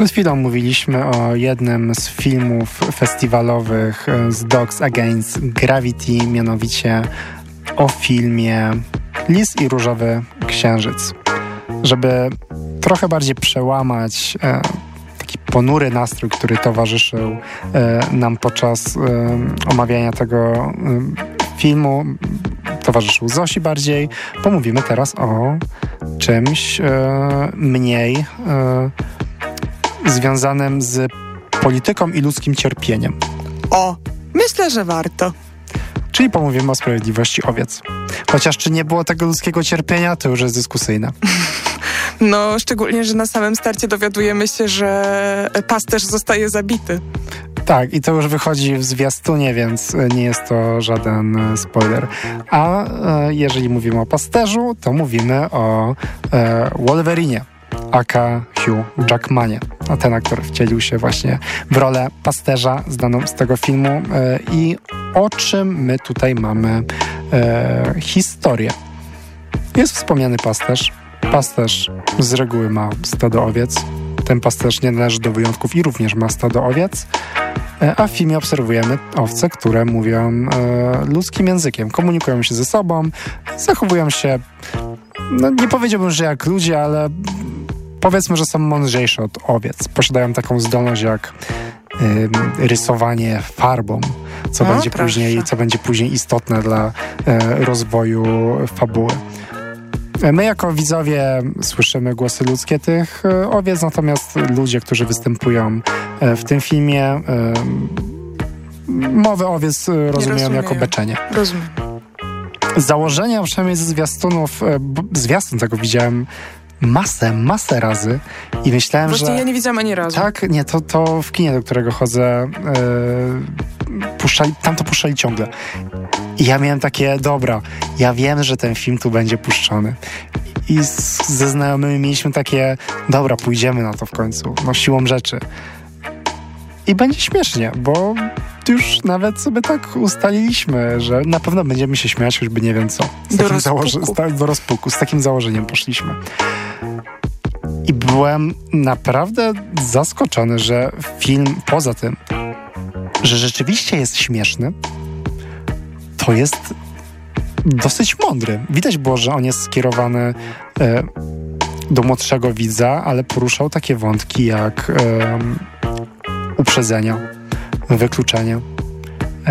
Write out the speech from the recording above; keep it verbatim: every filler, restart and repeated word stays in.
Przed chwilą mówiliśmy o jednym z filmów festiwalowych z Dogs Against Gravity, mianowicie o filmie Lis i Różowy Księżyc. Żeby trochę bardziej przełamać e, taki ponury nastrój, który towarzyszył e, nam podczas e, omawiania tego e, filmu, towarzyszył Zosi bardziej, pomówimy teraz o czymś e, mniej e, związanym z polityką i ludzkim cierpieniem. O, myślę, że warto. Czyli pomówimy o sprawiedliwości owiec. Chociaż czy nie było tego ludzkiego cierpienia, to już jest dyskusyjne. No, szczególnie, że na samym starcie dowiadujemy się, że pasterz zostaje zabity. Tak, i to już wychodzi w zwiastunie, więc nie jest to żaden spoiler. A e, jeżeli mówimy o pasterzu, to mówimy o e, Wolverinie, aka Hugh Jackmanie. A ten aktor wcielił się właśnie w rolę pasterza znaną z tego filmu. E, I o czym my tutaj mamy e, historię? Jest wspomniany pasterz. Pasterz z reguły ma stado owiec. Ten pasterz nie należy do wyjątków i również ma stado owiec. A w filmie obserwujemy owce, które mówią e, ludzkim językiem. Komunikują się ze sobą, zachowują się, no nie powiedziałbym, że jak ludzie, ale powiedzmy, że są mądrzejsze od owiec. Posiadają taką zdolność jak y, rysowanie farbą, co, no, będzie później, co będzie później istotne dla e, rozwoju fabuły. My jako widzowie słyszymy głosy ludzkie tych e, owiec, natomiast ludzie, którzy występują e, w tym filmie, e, mowę owiec rozumieją, rozumieją jako beczenie. Rozumiem. Z założenia, przynajmniej ze zwiastunów, e, zwiastun tego widziałem masę, masę razy i myślałem, Właśnie że... ja nie widziałam ani razu. Tak, nie, to, to w kinie, do którego chodzę, e, puszczali, tam to puszczali ciągle. I ja miałem takie, dobra, ja wiem, że ten film tu będzie puszczony. I z, ze znajomymi mieliśmy takie, dobra, pójdziemy na to w końcu, no siłą rzeczy. I będzie śmiesznie, bo już nawet sobie tak ustaliliśmy, że na pewno będziemy się śmiać, choćby nie wiem co. Z do takim rozpuku. założy- do rozpuku. Z takim założeniem poszliśmy. I byłem naprawdę zaskoczony, że film, poza tym, że rzeczywiście jest śmieszny, to jest dosyć mądry. Widać było, że on jest skierowany e, do młodszego widza, ale poruszał takie wątki jak e, uprzedzenia, wykluczenie,